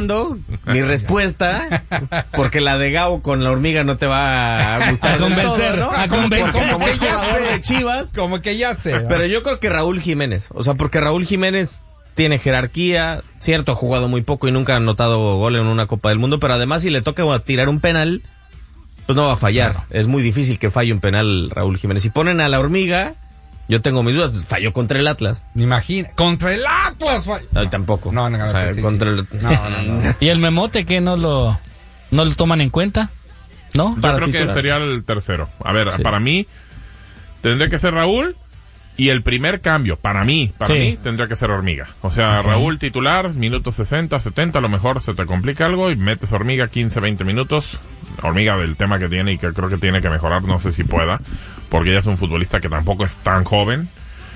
esperando mi respuesta, porque la de Gabo con la hormiga no te va a gustar. A convencer, todo, ¿no? A convencer. Como es jugador de Chivas. Como que ya sé. Pero yo creo que Raúl Jiménez. O sea, porque Raúl Jiménez tiene jerarquía. Cierto, ha jugado muy poco y nunca ha anotado gol en una Copa del Mundo. Pero además, si le toca tirar un penal, pues no va a fallar. Claro. Es muy difícil que falle un penal Raúl Jiménez. Si ponen a la hormiga, yo tengo mis dudas. Falló contra el Atlas. Imagina. ¡Contra el Atlas! No, tampoco. No, o sea, sí, contra sí. el... No. ¿Y el Memote que no lo toman en cuenta? ¿No? Yo creo que sería el tercero. A ver, para mí, tendría que ser Raúl. Y el primer cambio, para mí, tendría que ser Hormiga. O sea, Raúl titular, minutos 60, 70, a lo mejor se te complica algo y metes Hormiga 15, 20 minutos. Hormiga del tema que tiene y que creo que tiene que mejorar, no sé si pueda, porque ella es un futbolista que tampoco es tan joven.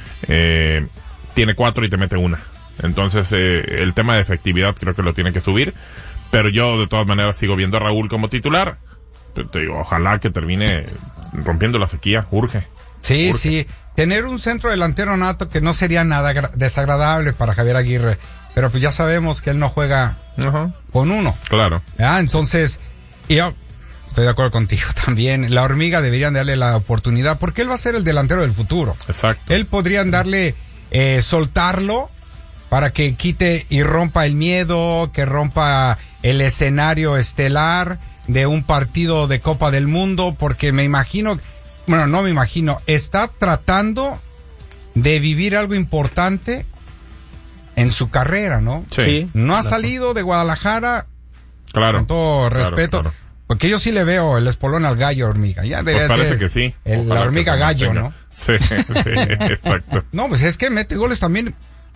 Tiene 4 y te mete 1. Entonces, el tema de efectividad creo que lo tiene que subir. Pero yo, de todas maneras, sigo viendo a Raúl como titular. Te digo, ojalá que termine rompiendo la sequía, urge. Sí, sí. Tener un centro delantero nato que no sería nada desagradable para Javier Aguirre, pero pues ya sabemos que él no juega con uno. Claro. Entonces, yo estoy de acuerdo contigo también. La hormiga deberían darle la oportunidad porque él va a ser el delantero del futuro. Exacto. Él podrían darle, soltarlo para que quite y rompa el miedo, que rompa el escenario estelar de un partido de Copa del Mundo, porque me imagino... Bueno, no me imagino, está tratando de vivir algo importante en su carrera, ¿no? Sí. No ha salido de Guadalajara, claro, con todo respeto, claro. Porque yo sí le veo el espolón al gallo hormiga. Ya debería pues parece ser que sí. La hormiga gallo, ¿no? Sí, exacto. No, pues es que mete goles también.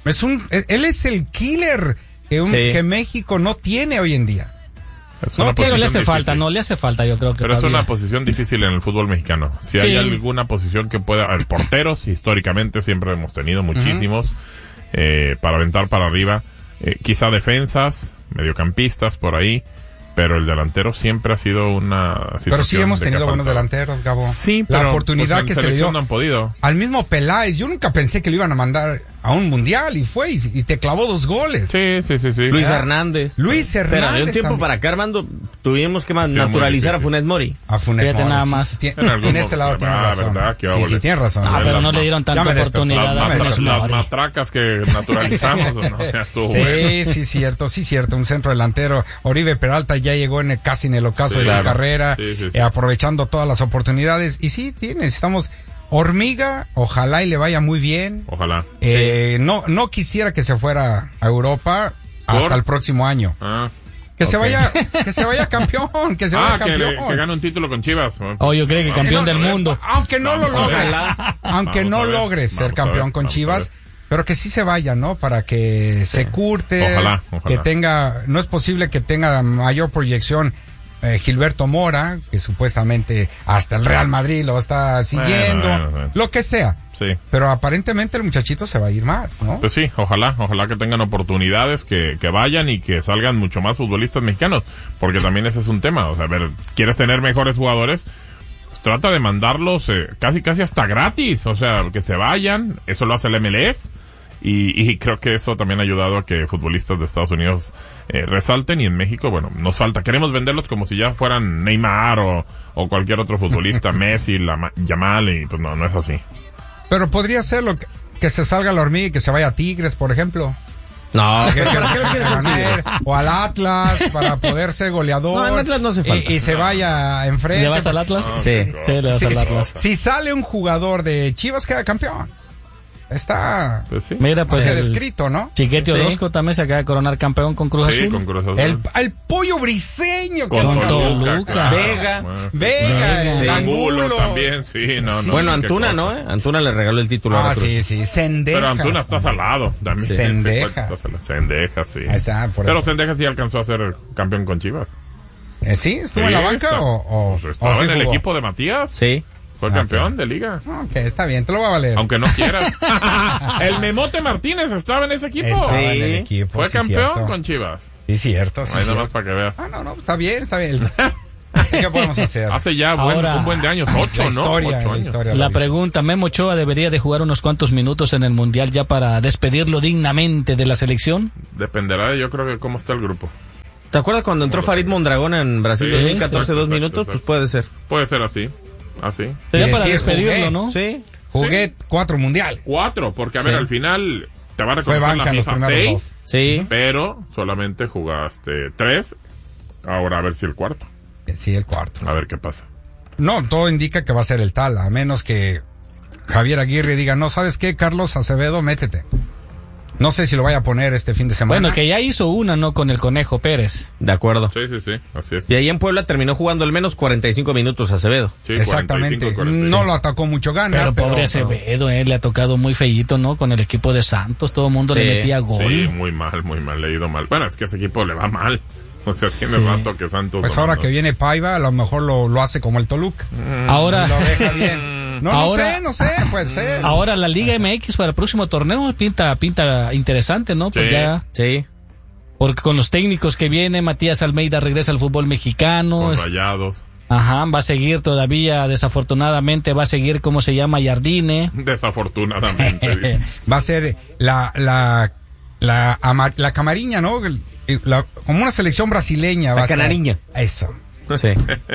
Él es el killer que México no tiene hoy en día. No, pero le hace falta, yo creo que pero todavía. Es una posición difícil en el fútbol mexicano. Si hay alguna posición que pueda... porteros, históricamente siempre hemos tenido muchísimos, para aventar para arriba. Quizá defensas, mediocampistas, por ahí. Pero el delantero siempre ha sido una situación. Pero sí hemos tenido buenos delanteros, Gabo. Sí, pero la oportunidad pues que se le dio no han podido. al mismo Peláez. Yo nunca pensé que lo iban a mandar a un mundial y fue y te clavó 2 goles. Sí. Luis Hernández. Pero de un tiempo también. para acá, Armando, tuvimos que naturalizar a Funes Mori. A Funes Fíjate Mori. nada más. En ese lado tienes razón. ¿Verdad? Sí, tienes razón. Pero no le dieron tanta oportunidad a Funes Las Mori. matracas que naturalizamos, ¿no? Ya estuvo bueno. Sí, cierto. Un centro delantero. Oribe Peralta ya llegó casi en el ocaso de su carrera, aprovechando todas las oportunidades. Y sí, necesitamos Hormiga, ojalá y le vaya muy bien. Ojalá. No quisiera que se fuera a Europa hasta el próximo año. Que se vaya campeón, que gane un título con Chivas. Yo creo que campeón del mundo. Aunque no lo logre, ser campeón con Chivas, pero que sí se vaya, ¿no? Para que se curte, ojalá. que no es posible que tenga mayor proyección Gilberto Mora, que supuestamente hasta el Real Madrid lo está siguiendo, bueno. Lo que sea. Sí. Pero aparentemente el muchachito se va a ir más, ¿no? Pues sí, ojalá que tengan oportunidades, que vayan y que salgan mucho más futbolistas mexicanos, porque también ese es un tema. O sea, a ver, ¿quieres tener mejores jugadores? Pues trata de mandarlos casi hasta gratis, o sea, que se vayan. Eso lo hace el MLS. Y creo que eso también ha ayudado a que futbolistas de Estados Unidos resalten, y en México, bueno, nos falta. Queremos venderlos como si ya fueran Neymar o cualquier otro futbolista, Messi, Yamal, y pues no es así. Pero podría ser que se salga la hormiga y que se vaya a Tigres, por ejemplo. No, o al Atlas para poder ser goleador. No, al Atlas no hace falta. Y se vaya enfrente. ¿Le vas al Atlas? Sí, le vas al Atlas. Si sale un jugador de Chivas, queda campeón. Está Mira, pues descrito, ¿no? Chiquete Orozco también se acaba de coronar campeón con Cruz Azul. Con Cruz Azul. El Pollo Briseño con Toluca. Vega, Angulo también, Bueno, Antuna, ¿no? Antuna le regaló el título a Cruz. Sí, Cendejas. Pero Antuna está salado también. Cendejas, sí. Ahí está, pero Cendejas sí alcanzó a ser campeón con Chivas. ¿Sí? ¿Estuvo en la banca o estaba en el equipo de Matías? Sí. Fue campeón de liga. Ok, está bien, te lo va a valer. Aunque no quieras. El Memote Martínez estaba en ese equipo. Estaba en el equipo. Fue campeón con Chivas. Sí, cierto. Ahí nada más para que veas. No, está bien. ¿Qué podemos hacer? Hace ya un buen de años, 8, ¿no? 8 años. La pregunta, ¿Memo Ochoa debería de jugar unos cuantos minutos en el Mundial ya para despedirlo dignamente de la selección? Dependerá de, yo creo, que cómo está el grupo. ¿Te acuerdas cuando entró Farid Mondragón en Brasil 2014, exacto, 2 minutos? exacto. Pues puede ser. Puede ser así. Así. Sería Y para decir, despedirlo, jugué. ¿no? Sí. Jugué 4 mundiales. 4, porque a Sí. ver, al final te va a Fue reconocer banca la en los FIFA primeros 6, Sí. pero solamente jugaste 3. Ahora a ver si el cuarto. Sí, el cuarto. A ver qué pasa. No, todo indica que va a ser el tal, a menos que Javier Aguirre diga, no, ¿sabes qué, Carlos Acevedo? Métete. No sé si lo vaya a poner este fin de semana. Bueno, que ya hizo una, ¿no? Con el Conejo Pérez. De acuerdo. Sí, así es. Y ahí en Puebla terminó jugando al menos 45 minutos Acevedo. Sí, Exactamente. 45. No lo atacó mucho gana. Pero pobre Acevedo, le ha tocado muy feíto, ¿no? Con el equipo de Santos, todo el mundo Sí. le metía gol. Sí, muy mal, le ha ido mal. Bueno, es que a ese equipo le va mal. O sea, tiene Sí. rato que Santos... Pues no, ahora no. que viene Paiva, a lo mejor lo hace como el Toluca. Ahora, Lo deja bien. No sé, puede ser. ahora la Liga MX para el próximo torneo pinta interesante, ¿no? Pues Sí. ya, Sí. porque con los técnicos que vienen, Matías Almeida regresa al fútbol mexicano. Con Rayados. Ajá, va a seguir todavía, desafortunadamente, va a seguir, ¿cómo se llama? Jardine. Desafortunadamente. dice. Va a ser la camariña, ¿no? Como una selección brasileña. La va a ser. canariña. Eso. Sí.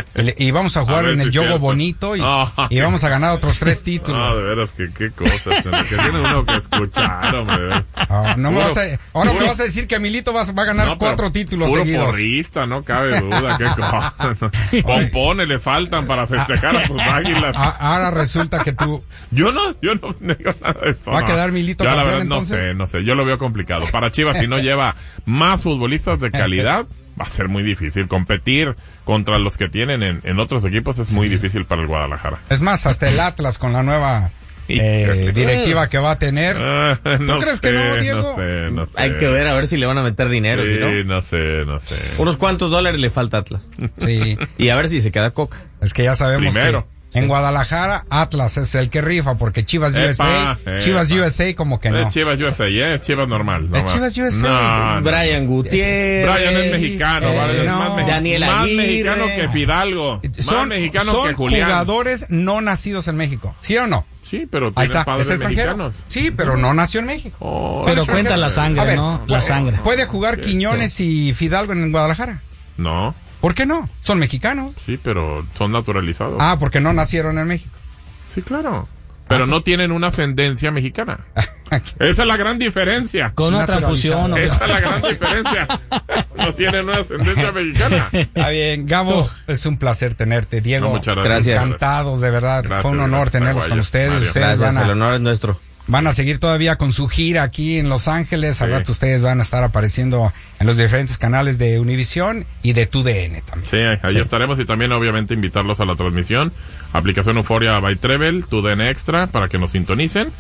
Y vamos a jugar A ver en si el es Yogo cierto. Bonito y Ay. vamos a ganar otros 3 títulos. No, de veras, que qué cosas. Que tiene uno que escuchar, hombre. No me Puro- vas ahora me puro- vas a decir que Milito va a ganar No, pero 4 títulos puro seguidos. porrista, no cabe duda. Qué cosa. Pompones les faltan para festejar a sus águilas. Ahora resulta que tú... Yo no digo nada de eso. ¿Va a no. quedar Milito Ya la campeón, verdad entonces? no sé. Yo lo veo complicado. Para Chivas, si no lleva más futbolistas de calidad, va a ser muy difícil. Competir contra los que tienen en otros equipos es muy difícil para el Guadalajara. Es más, hasta el Atlas con la nueva directiva que va a tener. ¿Tú crees que no, Diego? No sé. Hay que ver a ver si le van a meter dinero, Sí, si no. no sé. Unos cuantos dólares le falta a Atlas. Sí, Y a ver si se queda Coca. es que ya sabemos Primero. que en Guadalajara Atlas es el que rifa porque Chivas USA, Chivas epa. USA como que no. Es Chivas USA, es Chivas normal. Es Chivas USA. No. Brian Gutiérrez. Brian es mexicano, ¿vale? Es no. más, Daniel más Aguirre. mexicano que Fidalgo. Más Son mexicano que Julián. jugadores no nacidos en México, ¿sí o no? Sí, pero Ahí tienen está, es padres extranjero. mexicanos. Sí, pero no nació en México. Oh, Pero Eso cuenta es- la sangre, A ver, ¿no? La sangre. ¿Puede jugar Quiñones y Fidalgo en Guadalajara? no, ¿Por qué no? Son mexicanos. sí, pero son naturalizados. Ah, porque no nacieron en México. Sí, claro. Pero no tienen una ascendencia mexicana. Esa es la gran diferencia. Con otra naturalizado. fusión. ¿no? Esa es la gran diferencia. No tienen una ascendencia mexicana. Está bien, Gabo, es un placer tenerte. Diego, No, muchas gracias. encantados, de verdad. Gracias, Fue un honor gracias, tenerlos Paraguayo. con ustedes. Mario. Ustedes Gracias, el honor es nuestro. van a seguir todavía con su gira aquí en Los Ángeles. Al Sí. rato ustedes van a estar apareciendo en los diferentes canales de Univisión y de TUDN también. Sí, ahí estaremos y también obviamente invitarlos a la transmisión. Aplicación Euforia by Treble, TUDN Extra, para que nos sintonicen.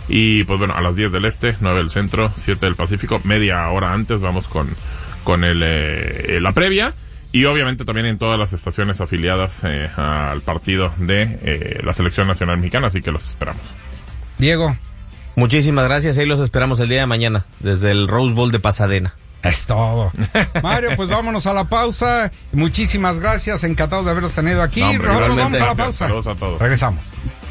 Y pues bueno, a las 10 del este, 9 del centro, 7 del Pacífico, media hora antes vamos con la previa. Y obviamente también en todas las estaciones afiliadas al partido de la Selección Nacional Mexicana, así que los esperamos. Diego, Muchísimas gracias. Ahí los esperamos el día de mañana, desde el Rose Bowl de Pasadena. es todo. Mario, pues vámonos a la pausa. Muchísimas gracias, encantados de haberlos tenido aquí. No, hombre, Nosotros igualmente. vamos a la Gracias. pausa. Saludos a todos. Regresamos.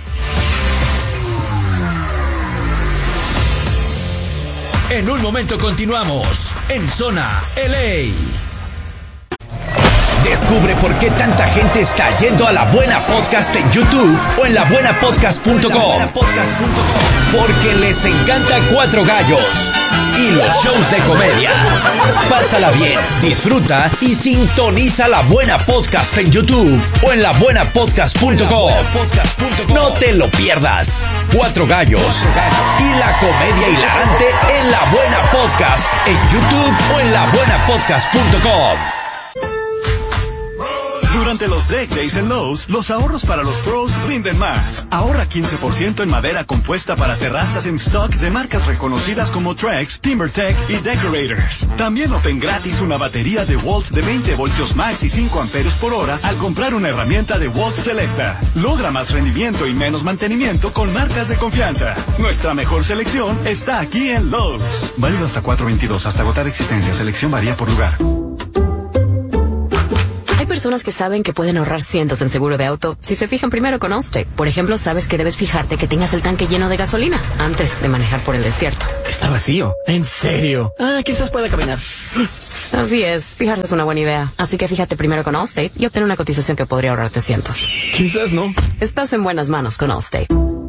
En un momento continuamos en Zona LA. Descubre por qué tanta gente está yendo a La Buena Podcast en YouTube o en labuenapodcast.com. Porque les encanta Cuatro Gallos y los shows de comedia. Pásala bien, disfruta y sintoniza La Buena Podcast en YouTube o en labuenapodcast.com. No te lo pierdas. Cuatro Gallos y la comedia hilarante en La Buena Podcast en YouTube o en labuenapodcast.com. Durante los Deck Days en Lowe's, los ahorros para los pros rinden más. Ahorra 15% en madera compuesta para terrazas en stock de marcas reconocidas como Trex, TimberTech y Decorators. También obtén gratis una batería de Walt de 20 voltios max y 5 amperios por hora al comprar una herramienta de Walt Selecta. Logra más rendimiento y menos mantenimiento con marcas de confianza. Nuestra mejor selección está aquí en Lowe's. Válido hasta 4/22, hasta agotar existencia. Selección varía por lugar. Hay personas que saben que pueden ahorrar cientos en seguro de auto si se fijan primero con Allstate. Por ejemplo, sabes que debes fijarte que tengas el tanque lleno de gasolina antes de manejar por el desierto. Está vacío. ¿En serio? Quizás pueda caminar. Así es, fijarse es una buena idea. Así que fíjate primero con Allstate y obtén una cotización que podría ahorrarte cientos. Quizás no. Estás en buenas manos con Allstate.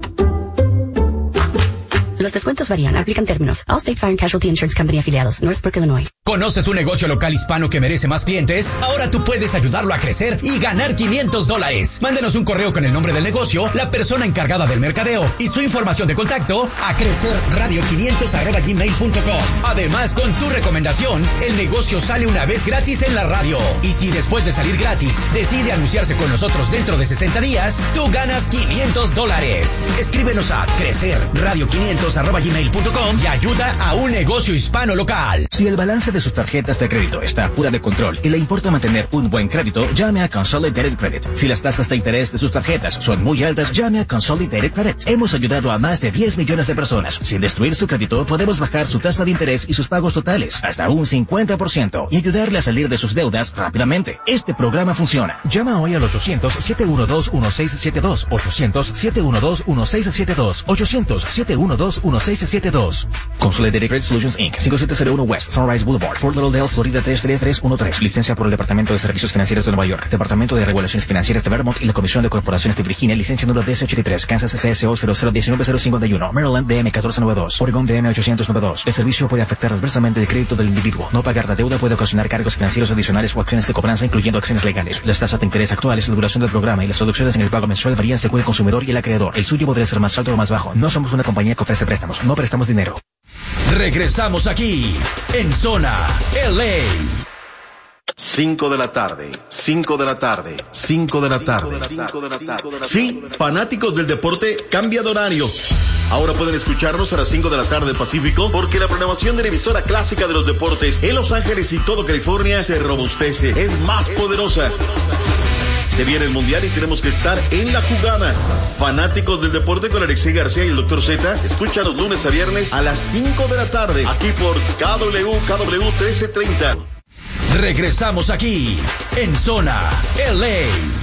Los descuentos varían, aplican términos. Allstate Fire and Casualty Insurance Company afiliados, Northbrook, Illinois. ¿Conoces un negocio local hispano que merece más clientes? Ahora tú puedes ayudarlo a crecer y ganar $500. Mándenos un correo con el nombre del negocio, la persona encargada del mercadeo y su información de contacto a crecerradio500@gmail.com. Además, con tu recomendación, el negocio sale una vez gratis en la radio. Y si después de salir gratis decide anunciarse con nosotros dentro de 60 días, tú ganas $500. Escríbenos a crecerradio500@gmail.com y ayuda a un negocio hispano local. Si el balance de sus tarjetas de crédito está fuera de control y le importa mantener un buen crédito, llame a Consolidated Credit. Si las tasas de interés de sus tarjetas son muy altas, llame a Consolidated Credit. Hemos ayudado a más de 10 millones de personas. Sin destruir su crédito, podemos bajar su tasa de interés y sus pagos totales hasta un 50% y ayudarle a salir de sus deudas rápidamente. Este programa funciona. Llama hoy al 800-712-1672. 800-712-1672. 800-712-1672. Consolidated Credit Solutions Inc. 5701 West Sunrise Boulevard, Fort Lauderdale, Florida 33313. Licencia por el Departamento de Servicios Financieros de Nueva York, Departamento de Regulaciones Financieras de Vermont y la Comisión de Corporaciones de Virginia. Licencia número DC83, Kansas CSO 0019051, Maryland DM 1492, Oregon DM 892. El servicio puede afectar adversamente el crédito del individuo. No pagar la deuda puede ocasionar cargos financieros adicionales o acciones de cobranza, incluyendo acciones legales. Las tasas de interés actuales, la duración del programa y las reducciones en el pago mensual varían según el consumidor y el acreedor. El suyo podría ser más alto o más bajo. No somos una compañía que ofrece préstamos. No prestamos dinero. Regresamos aquí, en Zona LA. 5 de la tarde, 5 de la tarde, 5 de la tarde. Sí, fanáticos del deporte, cambia de horario. Ahora pueden escucharnos a las 5 de la tarde Pacífico, porque la programación de la emisora clásica de los deportes en Los Ángeles y todo California se robustece, es más poderosa. Se viene el Mundial y tenemos que estar en la jugada. Fanáticos del deporte con Alexei García y el Dr. Z, escucha los lunes a viernes a las 5 de la tarde, aquí por KW 1330. Regresamos aquí, en Zona LA.